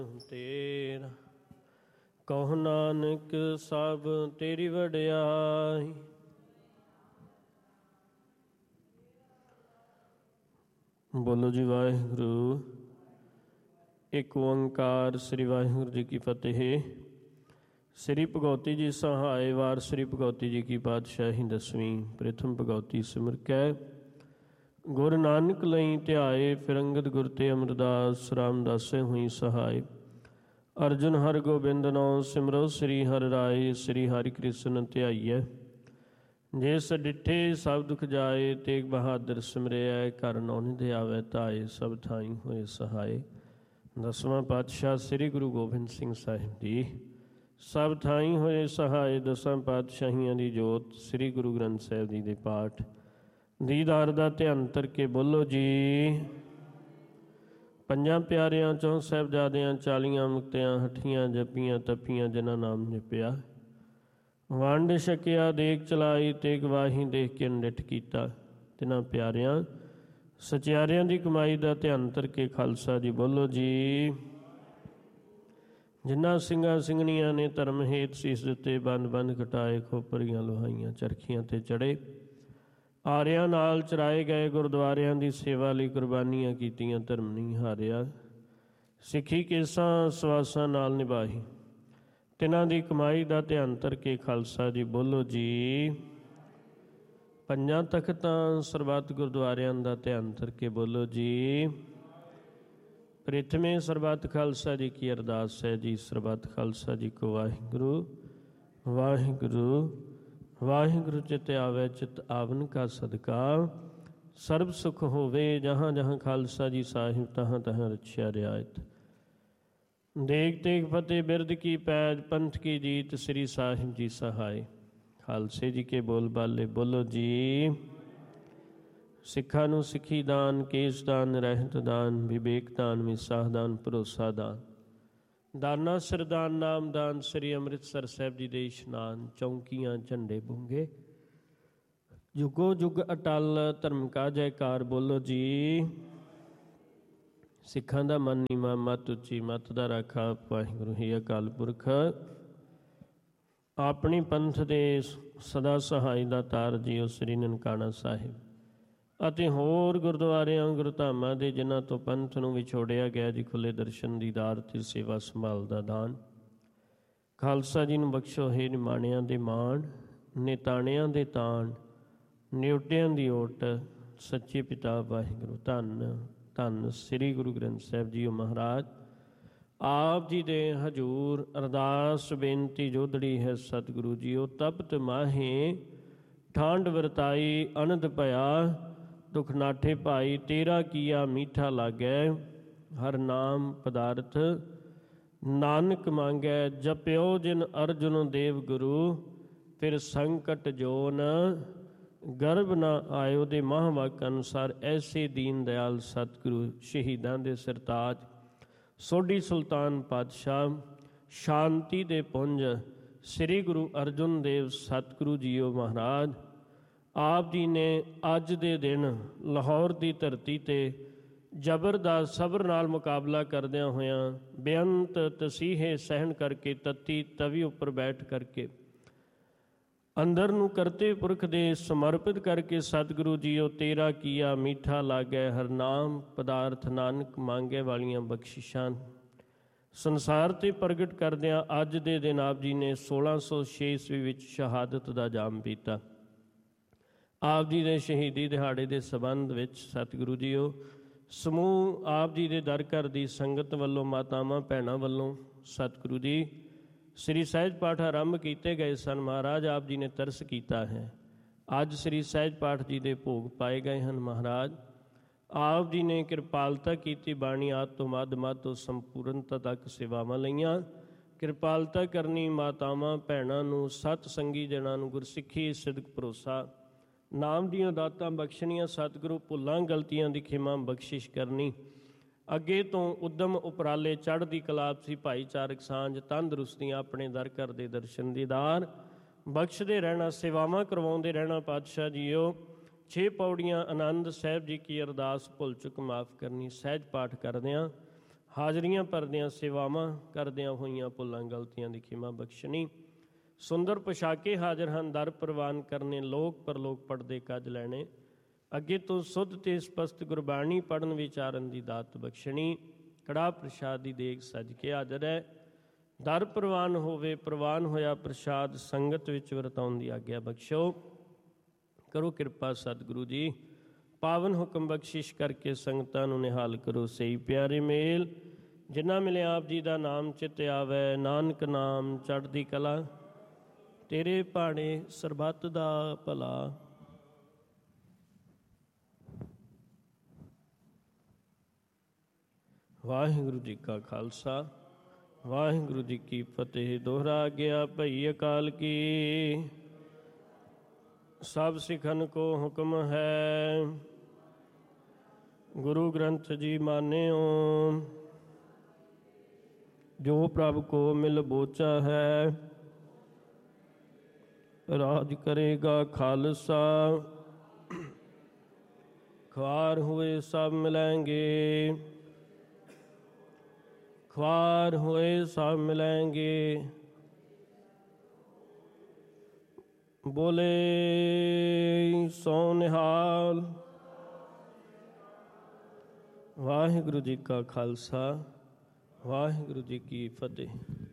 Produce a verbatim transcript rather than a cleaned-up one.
ਤੇਰਾ ਕਹੁ ਨਾਨਕ ਸਭ ਤੇਰੀ ਵਡਿਆਈ। ਬੋਲੋ ਜੀ ਵਾਹਿਗੁਰੂ। ਇੱਕ ਓੰਕਾਰ ਸ੍ਰੀ ਵਾਹਿਗੁਰੂ ਜੀ ਕੀ ਫਤਿਹ। ਸ੍ਰੀ ਭਗਉਤੀ ਜੀ ਸਹਾਇ ਵਾਰ ਸ੍ਰੀ ਭਗਉਤੀ ਜੀ ਕੀ ਪਾਤਸ਼ਾਹੀ ਦਸਵੀਂ। ਪ੍ਰਥਮ ਭਗਉਤੀ ਸਿਮਰ ਕੈ ਗੁਰੂ ਨਾਨਕ ਲਈ ਧਿਆਏ, ਫਿਰ ਅੰਗਦ ਗੁਰ ਤੇ ਅਮਰਦਾਸ ਰਾਮਦਾਸੇ ਹੋਈ ਸਹਾਇ। ਅਰਜੁਨ ਹਰਿ ਗੋਬਿੰਦ ਨੋ ਸਿਮਰੋ ਸ੍ਰੀ ਹਰਿ ਰਾਏ, ਸ੍ਰੀ ਹਰਿ ਕ੍ਰਿਸ਼ਨ ਧਿਆਈਐ। ਜਿਸ ਡਿਠੇ ਸਭ ਦੁਖ ਜਾਏ, ਤੇਗ ਬਹਾਦਰ ਸਿਮਰਿਐ। ਘਰ ਨੌ ਨਿਧ ਆਵੈ ਧਾਏ, ਸਭ ਥਾਈ ਹੋਏ ਸਹਾਏ। ਦਸਵਾਂ ਪਾਤਸ਼ਾਹ ਸ੍ਰੀ ਗੁਰੂ ਗੋਬਿੰਦ ਸਿੰਘ ਸਾਹਿਬ ਜੀ ਸਭ ਥਾਈ ਹੋਏ ਸਹਾਏ। ਦਸਾਂ ਪਾਤਸ਼ਾਹੀਆਂ ਦੀ ਜੋਤ ਸ੍ਰੀ ਗੁਰੂ ਗ੍ਰੰਥ ਸਾਹਿਬ ਜੀ ਦੇ ਪਾਠ ਦੀਦਾਰ ਦਾ ਧਿਆਨ ਧਰ ਕੇ ਬੋਲੋ ਜੀ। ਪੰਜਾਂ ਪਿਆਰਿਆਂ ਚੋਂ ਸਾਹਿਬਜ਼ਾਦਿਆਂ, ਚਾਲੀਆਂ ਮੁਕਤਿਆਂ, ਹੱਠੀਆਂ ਜਪੀਆਂ ਤਪੀਆਂ, ਜਿਨ੍ਹਾਂ ਨਾਮ ਜਪਿਆ। ਵੰਡ ਛਕਿਆ ਦੇਗ ਚਲਾਈ, ਤੇ ਗਵਾਹੀ ਦੇਖ ਕੇ ਨਿਠ ਕੀਤਾ। ਤਿਨਾਂ ਪਿਆਰਿਆਂ ਸਚਿਆਰਿਆਂ ਦੀ ਕਮਾਈ ਦਾ ਧਿਆਨ ਧਰ ਕੇ ਖਾਲਸਾ ਜੀ ਬੋਲੋ ਜੀ। ਜਿਨ੍ਹਾਂ ਸਿੰਘਾਂ ਸਿੰਘਣੀਆਂ ਨੇ ਧਰਮ ਹੇਤ ਸੀਸ ਦਿੱਤੇ, ਬੰਦ ਬੰਦ ਘਟਾਏ, ਖੋਪਰੀਆਂ ਲੋਹਾਈਆਂ ਚਰਖੀਆਂ ਤੇ ਚੜੇ, ਆਰਿਆਂ ਨਾਲ ਚਰਾਏ ਗਏ, ਗੁਰਦੁਆਰਿਆਂ ਦੀ ਸੇਵਾ ਲਈ ਕੁਰਬਾਨੀਆਂ ਕੀਤੀਆਂ, ਧਰਮ ਨਹੀਂ ਹਾਰਿਆ, ਸਿੱਖੀ ਕੇਸਾਂ ਸਵਾਸਾਂ ਨਾਲ ਨਿਭਾਈ। ਤਿਨਾਂ ਦੀ ਕਮਾਈ ਦਾ ਧਿਆਨ ਧਰ ਕੇ ਖਾਲਸਾ ਜੀ ਬੋਲੋ ਜੀ। ਪੰਜਾਂ ਤਖਤਾਂ ਸਰਬੱਤ ਗੁਰਦੁਆਰਿਆਂ ਦਾ ਧਿਆਨ ਧਰ ਕੇ ਬੋਲੋ ਜੀ। ਪ੍ਰਥਮੇ ਸਰਬੱਤ ਖਾਲਸਾ ਜੀ ਕੀ ਅਰਦਾਸ ਹੈ ਜੀ। ਸਰਬੱਤ ਖਾਲਸਾ ਜੀ ਕੋ ਵਾਹਿਗੁਰੂ ਵਾਹਿਗੁਰੂ ਵਾਹਿਗੁਰੂ। ਚਿਤ ਆਵੈ ਚਿਤ ਆਵਨ ਕਾ ਸਦਕਾ, ਸਰਬ ਸੁਖ ਹੋਵੇ। ਜਹਾਂ ਜਹਾਂ ਖਾਲਸਾ ਜੀ ਸਾਹਿਬ, ਤਹਾਂ ਤਹਾਂ ਰਛਿਆ ਰਿਆਇਤ। ਦੇਗ ਤੇਗ ਫਤਿਹ ਬਿਰਦ ਕੀ ਪੈਜ, ਪੰਥ ਕੀ ਜੀਤ, ਸ੍ਰੀ ਸਾਹਿਬ ਜੀ ਸਹਾਇ। ਖਾਲਸੇ ਜੀ ਕੇ ਬੋਲ ਬਾਲੇ ਬੋਲੋ ਜੀ। ਸਿੱਖਾਂ ਨੂੰ ਸਿੱਖੀ ਦਾਨ, ਕੇਸ ਦਾਨ, ਰਹਿਤ ਦਾਨ, ਵਿਵੇਕ ਦਾਨ, ਵਿਸਾਹ ਦਾਨ, ਭਰੋਸਾ ਦਾਨ, ਦਾਨਾ ਸਰਦਾਨ, ਨਾਮ ਦਾਨ, ਸ੍ਰੀ ਅੰਮ੍ਰਿਤਸਰ ਸਾਹਿਬ ਜੀ ਦੇ ਇਸ਼ਨਾਨ, ਚੌਂਕੀਆਂ ਝੰਡੇ ਬੁੰਗੇ, ਜੁਗੋ ਜੁਗ ਅਟਲ, ਧਰਮ ਕਾ ਜੈਕਾਰ ਬੋਲੋ ਜੀ। ਸਿੱਖਾਂ ਦਾ ਮਨ ਨੀਵਾਂ, ਮੱਤ ਉੱਚੀ, ਮੱਤ ਦਾ ਰਾਖਾ ਵਾਹਿਗੁਰੂ ਹੀ ਅਕਾਲ ਪੁਰਖ। ਆਪਣੀ ਪੰਥ ਦੇ ਸਦਾ ਸਹਾਈ ਦਾ ਤਾਰ ਜੀਓ ਸ੍ਰੀ ਨਨਕਾਣਾ ਸਾਹਿਬ ਅਤੇ ਹੋਰ ਗੁਰਦੁਆਰਿਆਂ ਗੁਰਧਾਮਾਂ ਦੇ, ਜਿਨ੍ਹਾਂ ਤੋਂ ਪੰਥ ਨੂੰ ਵਿਛੋੜਿਆ ਗਿਆ ਜੀ, ਖੁੱਲ੍ਹੇ ਦਰਸ਼ਨ ਦੀਦਾਰ ਤੇ ਸੇਵਾ ਸੰਭਾਲ ਦਾ ਦਾਨ। ਖਾਲਸਾ ਜੀ ਨੂੰ ਬਖਸ਼ੋ ਹੇ ਨਿਮਾਣਿਆਂ ਦੇ ਮਾਣ, ਨਿਤਾਣਿਆਂ ਦੇ ਤਾਣ, ਨਿਉਟਿਆਂ ਦੀ ਓਟ, ਸੱਚੇ ਪਿਤਾ ਵਾਹਿਗੁਰੂ। ਧੰਨ ਧੰਨ ਸ੍ਰੀ ਗੁਰੂ ਗ੍ਰੰਥ ਸਾਹਿਬ ਜੀਓ ਮਹਾਰਾਜ। ਆਪ ਜੀ ਦੇ ਹਜ਼ੂਰ ਅਰਦਾਸ ਬੇਨਤੀ ਜੋਦੜੀ ਹੈ ਸਤਿਗੁਰੂ ਜੀਓ। ਤਪਤ ਮਾਹੇ ਠਾਂਡ ਵਰਤਾਈ, ਅਨੰਦ ਭਇਆ ਦੁਖ ਨਾਠੇ ਭਾਈ। ਤੇਰਾ ਕੀਆ ਮੀਠਾ ਲਾਗੈ, ਹਰ ਨਾਮ ਪਦਾਰਥ ਨਾਨਕ ਮੰਗੈ। ਜਪਿਓ ਜਿਨ ਅਰਜੁਨ ਦੇਵ ਗੁਰੂ, ਫਿਰ ਸੰਕਟ ਜੋ ਨ ਗਰਭ ਨਾ ਆਇਓ। ਦੇ ਮਹਾਂਵਾਕ ਅਨੁਸਾਰ ਐਸੇ ਦੀਨ ਦਿਆਲ ਸਤਿਗੁਰੂ, ਸ਼ਹੀਦਾਂ ਦੇ ਸਰਤਾਜ, ਸੋਢੀ ਸੁਲਤਾਨ ਪਾਤਸ਼ਾਹ, ਸ਼ਾਂਤੀ ਦੇ ਪੁੰਜ, ਸ੍ਰੀ ਗੁਰੂ ਅਰਜੁਨ ਦੇਵ ਸਤਿਗੁਰੂ ਜੀਓ ਮਹਾਰਾਜ। ਆਪ ਜੀ ਨੇ ਅੱਜ ਦੇ ਦਿਨ ਲਾਹੌਰ ਦੀ ਧਰਤੀ 'ਤੇ ਜਬਰ ਦਾ ਸਬਰ ਨਾਲ ਮੁਕਾਬਲਾ ਕਰਦਿਆਂ ਹੋਇਆਂ, ਬੇਅੰਤ ਤਸੀਹੇ ਸਹਿਣ ਕਰਕੇ, ਤੱਤੀ ਤਵੀ ਉੱਪਰ ਬੈਠ ਕਰਕੇ, ਅੰਦਰ ਨੂੰ ਕਰਤੇ ਪੁਰਖ ਦੇ ਸਮਰਪਿਤ ਕਰਕੇ, ਸਤਿਗੁਰੂ ਜੀਓ ਤੇਰਾ ਕੀਆ ਮੀਠਾ ਲਾਗੈ, ਹਰ ਨਾਮ ਪਦਾਰਥ ਨਾਨਕ ਮੰਗੈ ਵਾਲੀਆਂ ਬਖਸ਼ਿਸ਼ਾਂ ਸੰਸਾਰ 'ਤੇ ਪ੍ਰਗਟ ਕਰਦਿਆਂ ਅੱਜ ਦੇ ਦਿਨ ਆਪ ਜੀ ਨੇ ਸੋਲਾਂ ਸੌ ਛੇ ਈਸਵੀ ਵਿੱਚ ਸ਼ਹਾਦਤ ਦਾ ਜਾਮ ਪੀਤਾ। ਆਪ ਜੀ ਦੇ ਸ਼ਹੀਦੀ ਦਿਹਾੜੇ ਦੇ ਸੰਬੰਧ ਵਿੱਚ ਸਤਿਗੁਰੂ ਜੀਓ ਸਮੂਹ ਆਪ ਜੀ ਦੇ ਦਰ ਘਰ ਦੀ ਸੰਗਤ ਵੱਲੋਂ, ਮਾਤਾਵਾਂ ਭੈਣਾਂ ਵੱਲੋਂ ਸਤਿਗੁਰੂ ਜੀ ਸ੍ਰੀ ਸਹਿਜ ਪਾਠ ਆਰੰਭ ਕੀਤੇ ਗਏ ਸਨ। ਮਹਾਰਾਜ ਆਪ ਜੀ ਨੇ ਤਰਸ ਕੀਤਾ ਹੈ। ਅੱਜ ਸ੍ਰੀ ਸਹਿਜ ਪਾਠ ਜੀ ਦੇ ਭੋਗ ਪਾਏ ਗਏ ਹਨ। ਮਹਾਰਾਜ ਆਪ ਜੀ ਨੇ ਕਿਰਪਾਲਤਾ ਕੀਤੀ, ਬਾਣੀ ਆਦਿ ਤੋਂ ਮੱਧ ਮੱਧ ਤੋਂ ਸੰਪੂਰਨਤਾ ਤੱਕ ਸੇਵਾਵਾਂ ਲਈਆਂ। ਕਿਰਪਾਲਤਾ ਕਰਨੀ ਮਾਤਾਵਾਂ ਭੈਣਾਂ ਨੂੰ, ਸਤ ਸੰਗੀ ਜਨਾਂ ਨੂੰ ਗੁਰਸਿੱਖੀ, ਸਿਦਕ, ਭਰੋਸਾ, ਨਾਮ ਦੀਆਂ ਦਾਤਾਂ ਬਖਸ਼ਣੀਆਂ। ਸਤਿਗੁਰੂ ਭੁੱਲਾਂ ਗਲਤੀਆਂ ਦੀ ਖਿਮਾ ਬਖਸ਼ਿਸ਼ ਕਰਨੀ। ਅੱਗੇ ਤੋਂ ਉੱਦਮ ਉਪਰਾਲੇ, ਚੜ੍ਹਦੀ ਕਲਾ, ਆਪਸੀ ਭਾਈਚਾਰਕ ਸਾਂਝ, ਤੰਦਰੁਸਤੀਆਂ, ਆਪਣੇ ਦਰ ਘਰ ਦੇ ਦਰਸ਼ਨ ਦੀਦਾਰ ਬਖਸ਼ਦੇ ਰਹਿਣਾ, ਸੇਵਾਵਾਂ ਕਰਵਾਉਂਦੇ ਰਹਿਣਾ। ਪਾਤਸ਼ਾਹ ਜੀਓ ਛੇ ਪੌੜੀਆਂ ਆਨੰਦ ਸਾਹਿਬ ਜੀ ਕੀ ਅਰਦਾਸ ਭੁੱਲ ਚੁੱਕ ਮਾਫ ਕਰਨੀ। ਸਹਿਜ ਪਾਠ ਕਰਦਿਆਂ ਹਾਜ਼ਰੀਆਂ ਭਰਦਿਆਂ ਸੇਵਾਵਾਂ ਕਰਦਿਆਂ ਹੋਈਆਂ ਭੁੱਲਾਂ ਗਲਤੀਆਂ ਦੀ ਖਿਮਾ ਬਖਸ਼ਣੀ। ਸੁੰਦਰ ਪੁਸ਼ਾਕੇ ਹਾਜ਼ਰ ਹਨ, ਦਰ ਪ੍ਰਵਾਨ ਕਰਨੇ, ਲੋਕ ਪਰਲੋਕ ਪੜਦੇ ਕੱਜ ਲੈਣੇ। ਅੱਗੇ ਤੋਂ ਸੁੱਧ ਤੇ ਸਪਸ਼ਟ ਗੁਰਬਾਣੀ ਪੜ੍ਹਨ ਵਿਚਾਰਨ ਦੀ ਦਾਤ ਬਖਸ਼ਣੀ। ਕੜਾਹ ਪ੍ਰਸ਼ਾਦ ਦੀ ਦੇਗ ਸੱਜ ਕੇ ਹਾਜ਼ਰ ਹੈ, ਦਰ ਪ੍ਰਵਾਨ ਹੋਵੇ, ਪ੍ਰਵਾਨ ਹੋਇਆ ਪ੍ਰਸ਼ਾਦ ਸੰਗਤ ਵਿੱਚ ਵਰਤਾਉਣ ਦੀ ਆਗਿਆ ਬਖਸ਼ੋ। ਕਰੋ ਕਿਰਪਾ ਸਤਿਗੁਰੂ ਜੀ, ਪਾਵਨ ਹੁਕਮ ਬਖਸ਼ਿਸ਼ ਕਰਕੇ ਸੰਗਤਾਂ ਨੂੰ ਨਿਹਾਲ ਕਰੋ ਸਹੀ ਪਿਆਰੇ ਮੇਲ। ਜਿਨ੍ਹਾਂ ਮਿਲੇ ਆਪ ਜੀ ਦਾ ਨਾਮ ਚਿਤ ਆਵੈ, ਨਾਨਕ ਨਾਮ ਚੜ੍ਹਦੀ ਕਲਾ, ਤੇਰੇ ਭਾਣੇ ਸਰਬੱਤ ਦਾ ਭਲਾ। ਵਾਹਿਗੁਰੂ ਜੀ ਕਾ ਖਾਲਸਾ, ਵਾਹਿਗੁਰੂ ਜੀ ਕੀ ਫਤਿਹ। ਦੋਹਰਾ ਗਿਆ ਭਈ ਅਕਾਲ ਕੀ, ਸਭ ਸਿੱਖਨ ਕੋ ਹੁਕਮ ਹੈ। ਗੁਰੂ ਗ੍ਰੰਥ ਜੀ ਮਾਨਿਓ, ਜੋ ਪ੍ਰਭ ਕੋ ਮਿਲ ਬੋਚਾ ਹੈ, ਰਾਜ ਕਰੇਗਾ ਖਾਲਸਾ। ख्वार हुए सब मिलेंगे, ख्वार हुए सब मिलेंगे। बोले सो निहाल। वाहिगुरु जी का खालसा, वाहिगुरु जी की फतेह।